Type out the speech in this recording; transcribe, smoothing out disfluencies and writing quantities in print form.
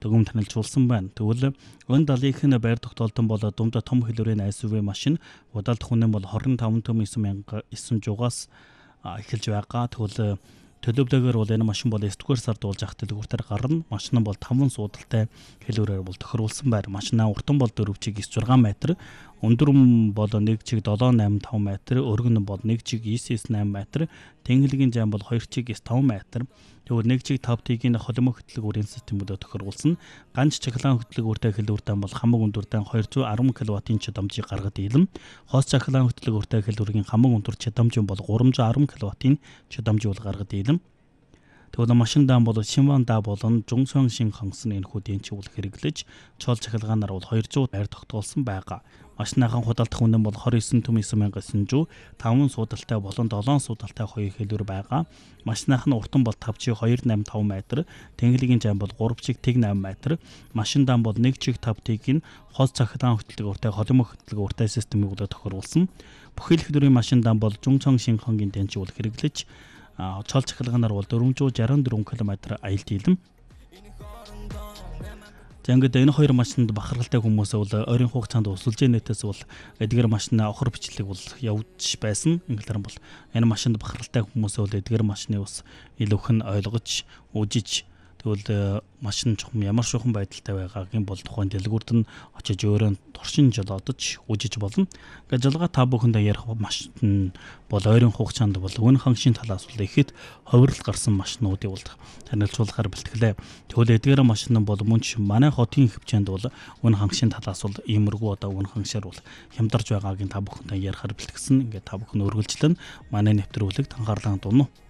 дүгнэлт танилцуулсан байна. Тэгвэл энэ далийнх нь байр тогтоолтон бол дунд том хэлбэрийн SUV машин удаалт хүнэн бол 25,900-аас эхэлж байгаа. Тэгвэл төлөвлөгөөр бол энэ машин бол 9-р сард болж ах дэлгүүртээр гарна. Машин нь бол 5 суудалтай хэлбэрээр бол тохируулсан байна. Машинаа уртан бол 4 чиг 9-6 метр, өндөр бол 1 чиг 785 метр, өргөн бол 1 чиг 998 метр, тэнхлэгийн зам бол 2 чиг 5 метр. Тэгвэл 1 чиг 5 тигийн холимог хөтлөг үрийн системүүдээр тохируулсан. Ганц чахлаан хөтлөг үртэй хэлбэртэй бол хамаг өндөртэй 210 кВт-ийн чадамжийг гаргад ийлэн. Хос чахлаан хөтлөг үртэй хэлбэрийн хамаг өндөр чадамж бол 310 кВт-ийн чадамж бол гаргад ийлэн. Тэгвэл машин даан бол Шинван да болон Жунсон шин хонсон энэ хүдийн чиглэл хэрэглэж чол чахилгаанаар бол 200 байр тогтоолсон байгаа. Машиныхан худалдах үнэ бол 29,900, 5 суудалтай болон 7 суудалтай хоёр хэлбэр байгаа. Машиных нь уртан бол 5 чиг 285 метр, тэнхлэгийн зам бол 3 чиг 8 метр. Машин даан бол 1 чиг 5 тигийн хос цахилгаан хөтлөг уртай холимог хөтлөг уртай системийг тохируулсан. Бүхэл хэлбэрийн машин даан бол Жунсон шин хонгийн тэнцвэр хэрэглэж чол цахилгаанаар бол 464 км аялт ийлэн. За ингээд энэ хоёр машинд бахархалтай хүмүүсээ бол ойрын хугацаанд усалж нэтээс бол эдгээр машины охор бичлэг бол явж байсан. Ингэлэр бол энэ машинд бахархалтай хүмүүсээ бол эдгээр машины ус илүүх нь ойлгож үжиж тэгвэл машин чухам ямар шухан байдалтай байгаагийн бол тухайн дэлгүүрт нь очиж өөрөө туршин жолоодож үжиж болно. Ингээд жолгоо та бүхэндээ ярих машин бол ойрын хугацаанд бол өн хангшийн талаас бол ихэд ховирол гарсан машинуудыг бол танилцуулахаар бэлтгэлээ. Тэгвэл эдгээр машин бол мөн ч манай хотын хөвчөнд бол өн хангшийн талаас бол иймэрхүү өн хангшаар бол хямдарч байгаагийн та бүхэндээ ярихаар бэлтгэсэн. Ингээд та бүхэн үргэлжлэн манай нэвтрүүлэгт анхаарлаа хандуулна уу.